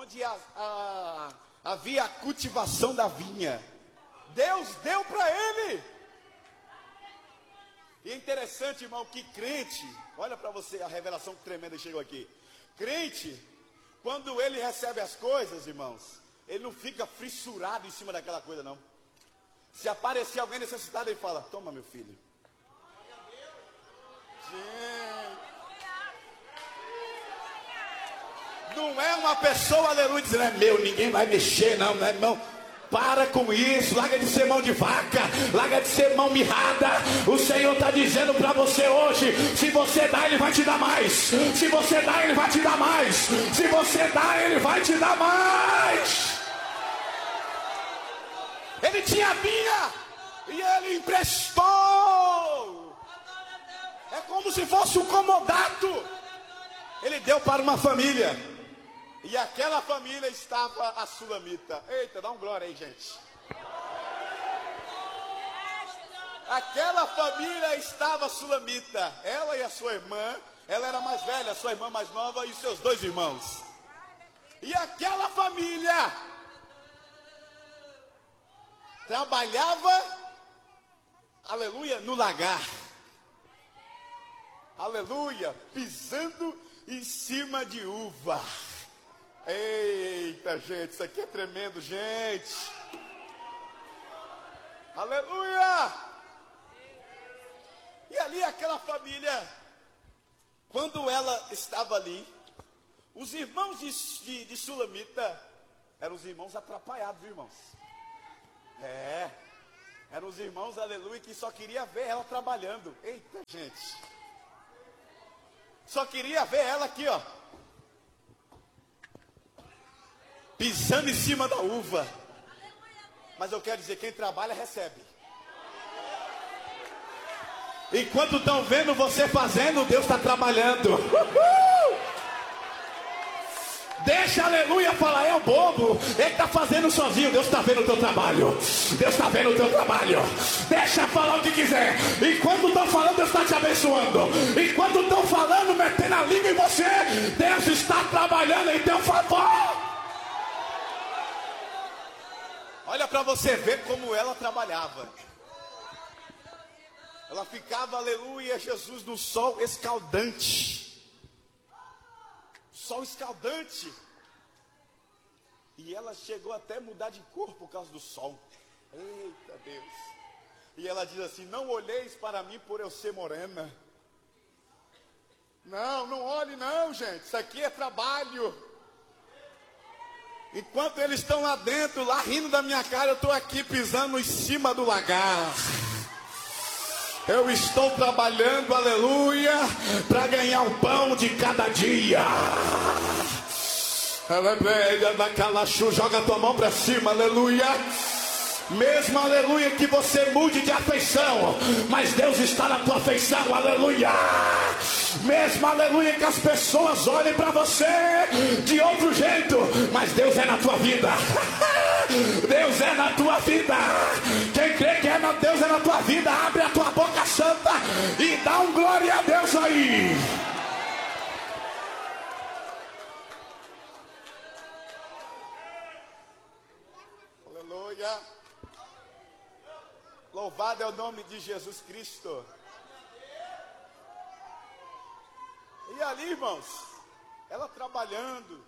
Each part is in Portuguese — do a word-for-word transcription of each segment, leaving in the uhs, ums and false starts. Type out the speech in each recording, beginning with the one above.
onde a, a, havia a cultivação da vinha. Deus deu para ele. E é interessante, irmão, que crente, olha para você a revelação tremenda que chegou aqui. Crente, quando ele recebe as coisas, irmãos, ele não fica fissurado em cima daquela coisa, não. Se aparecer alguém necessitado, ele fala: toma, meu filho. Gente, não é uma pessoa, aleluia, dizendo: é meu, ninguém vai mexer, não, não é, irmão. Para com isso, larga de ser mão de vaca, larga de ser mão mirrada. O Senhor está dizendo para você hoje: se você dá, Ele vai te dar mais. Se você dá, Ele vai te dar mais. Se você dá, Ele vai te dar mais. Ele tinha vinha e Ele emprestou. É como se fosse um comodato. Ele deu para uma família. E aquela família estava a sulamita. Eita, dá um glória aí, gente. Aquela família estava a sulamita. Ela e a sua irmã. Ela era mais velha, a sua irmã mais nova e os seus dois irmãos. E aquela família trabalhava, aleluia, no lagar. Aleluia, pisando em cima de uva. Eita, gente, isso aqui é tremendo, gente. Aleluia. E ali aquela família, quando ela estava ali, os irmãos de, de, de Sulamita eram os irmãos atrapalhados, viu, irmãos? É, eram os irmãos, aleluia, que só queria ver ela trabalhando. Eita, gente, só queria ver ela aqui, ó, pisando em cima da uva. Mas eu quero dizer, quem trabalha recebe. Enquanto estão vendo você fazendo, Deus está trabalhando. Uhul! Deixa, aleluia, falar: é o bobo, ele está fazendo sozinho. Deus está vendo o teu trabalho. Deus está vendo o teu trabalho. Deixa falar o que quiser. Enquanto estão falando, Deus está te abençoando. Enquanto estão falando, metendo a língua em você, Deus está trabalhando em teu favor. Olha para você ver como ela trabalhava. Ela ficava, aleluia, Jesus, no sol escaldante. Sol escaldante. E ela chegou até a mudar de cor por causa do sol. Eita Deus. E ela diz assim: não olheis para mim por eu ser morena. Não, não olhe não, gente. Isso aqui é trabalho. Enquanto eles estão lá dentro, lá rindo da minha cara, eu estou aqui pisando em cima do lagar. Eu estou trabalhando, aleluia, para ganhar o pão de cada dia. Joga a tua mão para cima, aleluia. Mesmo, aleluia, que você mude de afeição, mas Deus está na tua afeição, aleluia. Mesmo, aleluia, que as pessoas olhem para você de outro jeito, mas Deus é na tua vida. Deus é na tua vida. Quem crê que é na Deus é na tua vida, abre a tua boca santa e dá um glória a Deus aí. Aleluia. Louvado é o nome de Jesus Cristo. E ali, irmãos, ela trabalhando.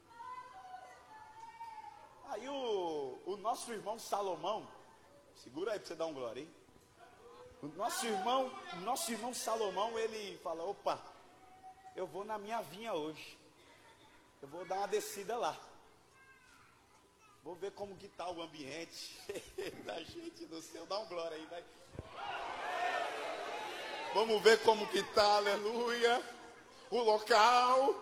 Aí o, o nosso irmão Salomão, segura aí para você dar um glória, hein? O nosso irmão, nosso irmão Salomão, ele fala: opa, eu vou na minha vinha hoje. Eu vou dar uma descida lá. Vou ver como que está o ambiente. Da gente do céu, dá um glória aí, vai. Vamos ver como que está, aleluia, o local.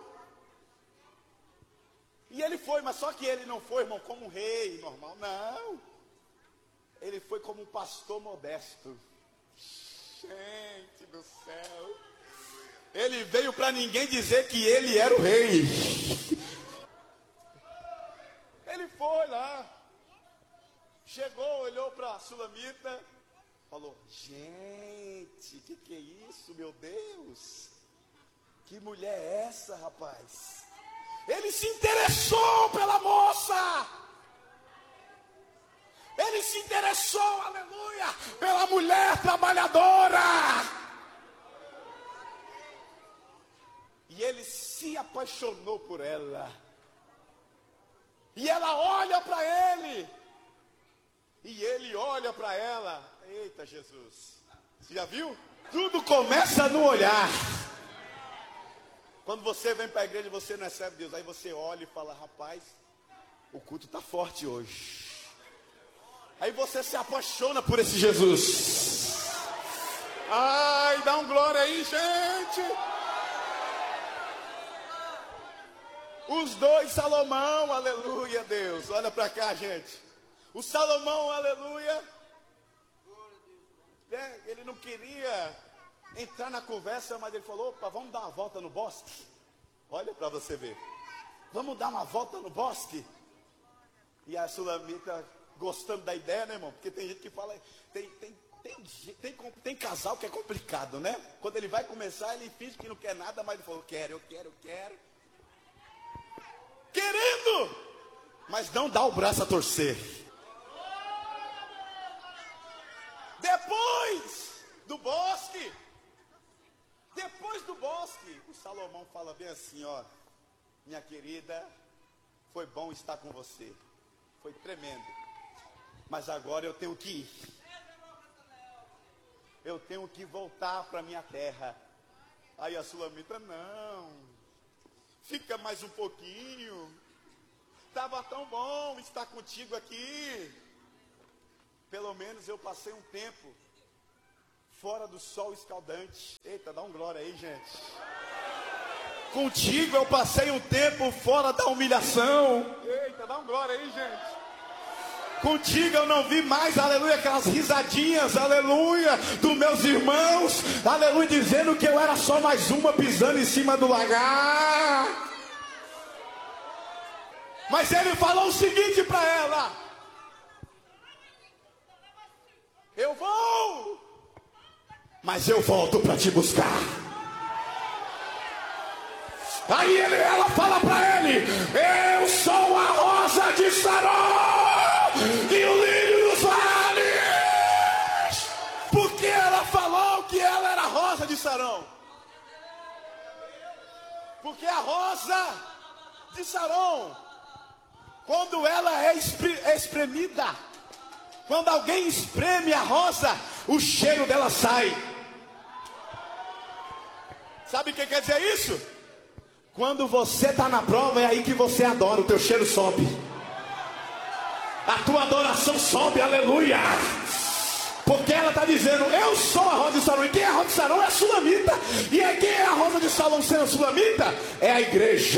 E ele foi, mas só que ele não foi, irmão, como um rei normal, não. Ele foi como um pastor modesto. Gente do céu. Ele veio para ninguém dizer que ele era o rei. Ele foi lá, chegou, olhou para a Sulamita, falou: gente, que que é isso, meu Deus? Que mulher é essa, rapaz? Ele se interessou pela mulher trabalhadora. E ele se apaixonou por ela. E ela olha para ele. E ele olha para ela. Eita Jesus. Você já viu? Tudo começa no olhar. Quando você vem para a igreja e você não recebe Deus, aí você olha e fala, rapaz, o culto está forte hoje. Aí você se apaixona por esse Jesus. Ai, dá um glória aí, gente. Os dois, Salomão, aleluia, Deus. Olha para cá, gente. O Salomão, aleluia. É, ele não queria entrar na conversa, mas ele falou, opa, vamos dar uma volta no bosque. Olha para você ver. Vamos dar uma volta no bosque. E a Sulamita gostando da ideia, né, irmão? Porque tem gente que fala, tem, tem, tem, tem, tem, tem casal que é complicado, né? Quando ele vai começar, ele finge que não quer nada, mas ele falou, quero, eu quero, eu quero. Querendo, mas não dá o braço a torcer. Depois do bosque, depois do bosque, o Salomão fala bem assim, ó, minha querida, foi bom estar com você, foi tremendo, mas agora eu tenho que ir, eu tenho que voltar para minha terra. Aí a Sulamita, não, fica mais um pouquinho, estava tão bom estar contigo aqui. Pelo menos eu passei um tempo fora do sol escaldante. Eita, dá um glória aí, gente. Contigo eu passei um tempo fora da humilhação. Eita, dá um glória aí, gente. Contigo eu não vi mais, aleluia, aquelas risadinhas, aleluia, dos meus irmãos, aleluia, dizendo que eu era só mais uma pisando em cima do lagar. Mas ele falou o seguinte para ela: eu vou, mas eu volto para te buscar. Aí ele, ela fala para ele: eu sou a rosa de Saron e o lírio dos vales. Por que ela falou que ela era a rosa de Saron? Porque a rosa de Saron, quando ela é espremida, quando alguém espreme a rosa, o cheiro dela sai. Sabe o que quer dizer isso? Quando você está na prova, é aí que você adora, o teu cheiro sobe. A tua adoração sobe, aleluia. Porque ela está dizendo, eu sou a rosa de Saron. E quem é a rosa de Saron é a Sulamita. E aí, quem é a rosa de Saron sendo a Sulamita? É a igreja.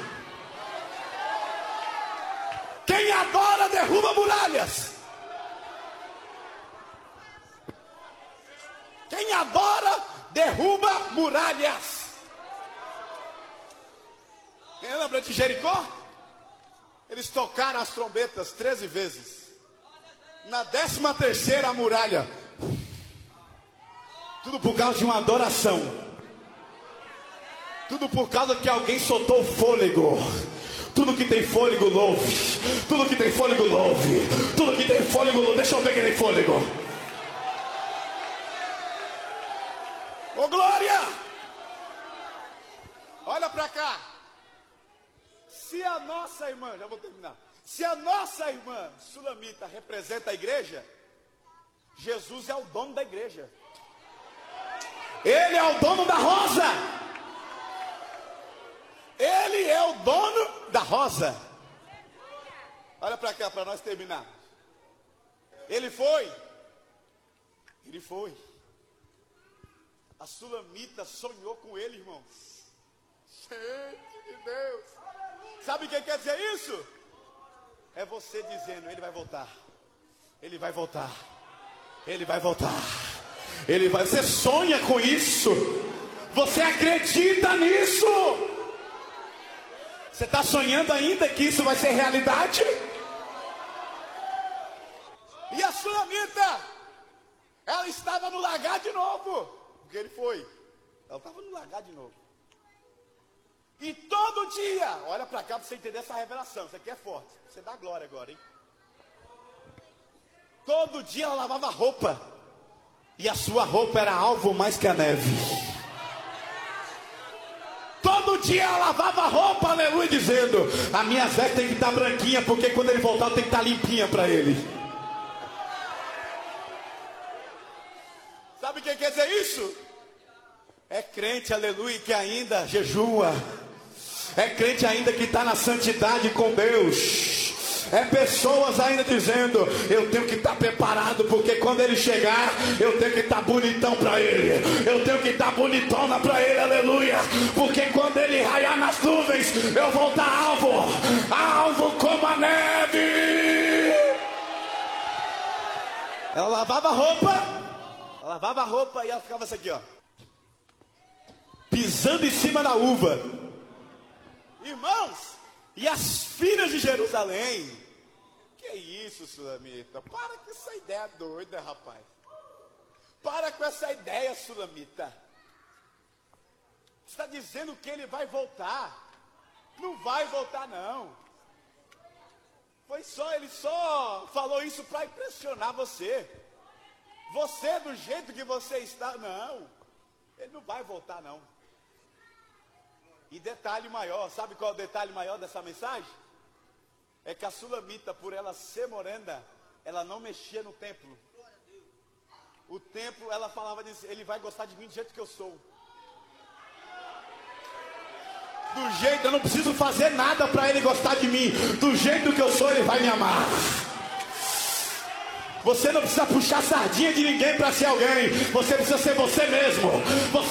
Quem adora derruba muralhas. Quem adora, derruba muralhas. Quem lembra de Jericó? Eles tocaram as trombetas treze vezes. Na décima terceira a muralha. Tudo por causa de uma adoração. Tudo por causa que alguém soltou fôlego. Tudo que tem fôlego louve. Tudo que tem fôlego louve. Tudo que tem fôlego louve. Deixa eu ver quem tem fôlego. Ô glória! Olha pra cá. Se a nossa irmã, já vou terminar. Se a nossa irmã Sulamita representa a igreja, Jesus é o dono da igreja. Ele é o dono da rosa. Ele é o dono da rosa. Olha pra cá para nós terminar. Ele foi. Ele foi. A Sulamita sonhou com ele, irmãos. Gente de Deus. Sabe o que quer dizer isso? É você dizendo, ele vai voltar. Ele vai voltar. Ele vai voltar. Ele vai. Você sonha com isso. Você acredita nisso. Você está sonhando ainda que isso vai ser realidade? E a Sulamita, ela estava no lagar de novo. Porque ele foi. Ela estava no lagar de novo. E todo dia, olha para cá para você entender essa revelação. Isso aqui é forte. Você dá glória agora, hein? Todo dia ela lavava roupa. E a sua roupa era alvo mais que a neve. Todo dia ela lavava a roupa, aleluia, dizendo: a minha veste tem que estar branquinha, porque quando ele voltar tem que estar limpinha para ele. Sabe o que quer dizer isso? É crente, aleluia, que ainda jejua. É crente ainda que está na santidade com Deus. É pessoas ainda dizendo: eu tenho que estar preparado, porque quando ele chegar, eu tenho que estar bonitão para ele. Eu tenho que estar bonitona para ele, aleluia. Porque quando ele raiar nas nuvens, eu vou estar alvo, alvo como a neve. Ela lavava a roupa, ela lavava a roupa e ela ficava assim aqui, ó, pisando em cima da uva. Irmãos, e as filhas de Jerusalém? Que isso, Sulamita? Para com essa ideia doida, rapaz. Para com essa ideia, Sulamita. Você está dizendo que ele vai voltar? Não vai voltar, não. Foi só, ele só falou isso para impressionar você. Você, do jeito que você está, não. Ele não vai voltar, não. E detalhe maior, sabe qual é o detalhe maior dessa mensagem? É que a Sulamita, por ela ser morena, ela não mexia no templo. O templo, ela falava disso: ele vai gostar de mim do jeito que eu sou. Do jeito, eu não preciso fazer nada para ele gostar de mim. Do jeito que eu sou, ele vai me amar. Você não precisa puxar sardinha de ninguém para ser alguém. Você precisa ser você mesmo. Você